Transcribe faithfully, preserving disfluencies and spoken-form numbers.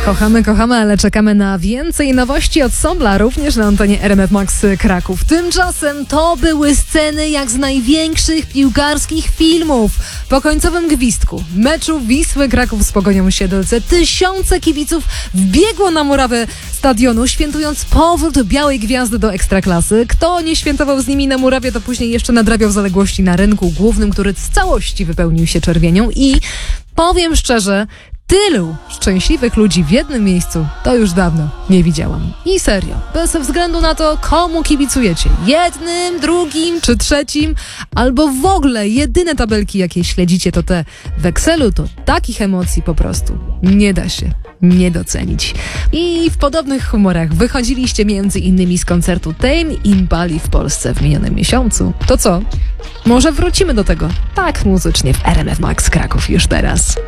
Kochamy, kochamy, ale czekamy na więcej nowości od Sombla, również na antenie R M F Max Kraków. Tymczasem to były sceny jak z największych piłkarskich filmów. Po końcowym gwizdku meczu Wisły Kraków z Pogonią Siedlce tysiące kibiców wbiegło na murawę stadionu, świętując powrót Białej Gwiazdy do Ekstraklasy. Kto nie świętował z nimi na murawie, to później jeszcze nadrabiał zaległości na rynku głównym, który z całości wypełnił się czerwienią i powiem szczerze, tylu szczęśliwych ludzi w jednym miejscu to już dawno nie widziałam. I serio, bez względu na to, komu kibicujecie, jednym, drugim czy trzecim, albo w ogóle jedyne tabelki, jakie śledzicie, to te w Excelu, to takich emocji po prostu nie da się nie docenić. I w podobnych humorach wychodziliście między innymi z koncertu Tame Impali w Polsce w minionym miesiącu. To co? Może wrócimy do tego tak muzycznie w R M F Max Kraków już teraz.